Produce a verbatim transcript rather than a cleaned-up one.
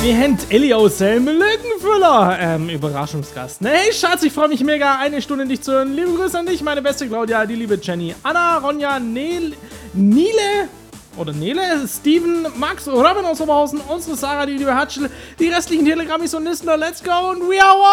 Wir haben Ellie aus Helm Lückenfüller, ähm, Überraschungsgast. Ne, hey Schatz, ich freue mich mega, eine Stunde dich zu hören. Liebe Grüße an dich, meine beste Claudia, die liebe Jenny, Anna, Ronja, Nele, Nile, oder Nele, Steven, Max, Robin aus Oberhausen, unsere Sarah, die liebe Hatschel, die restlichen Telegrammis und Listener, let's go und we are one!